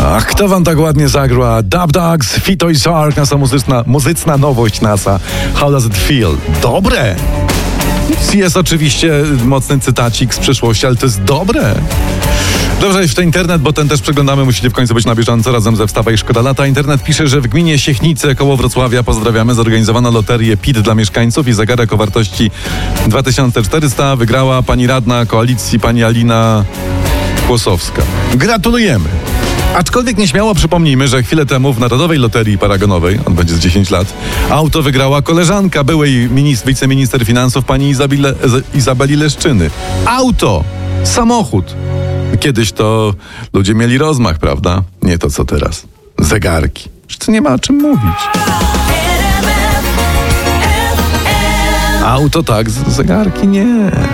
Ach, kto wam tak ładnie zagra? Dub Dogs, Fito i Shark, nasza muzyczna nowość NASA. How does it feel? Dobre! Jest oczywiście mocny cytacik z przeszłości, ale to jest dobre. Dobrze, w ten internet, bo ten też przeglądamy, musicie w końcu być na bieżąco razem ze Wstawaj Szkoda Lata. Internet pisze, że w gminie Siechnice koło Wrocławia, pozdrawiamy, zorganizowano loterię PIT dla mieszkańców i zegarek o wartości 2400 wygrała pani radna koalicji, pani Alina Kłosowska. Gratulujemy! Aczkolwiek nieśmiało przypomnijmy, że chwilę temu w Narodowej Loterii Paragonowej, on będzie z 10 lat, auto wygrała koleżanka byłej wiceminister finansów pani Izabeli Leszczyny. Auto! Samochód! Kiedyś to ludzie mieli rozmach, prawda? Nie to co teraz. Zegarki. Przecież nie ma o czym mówić. Auto tak, zegarki nie.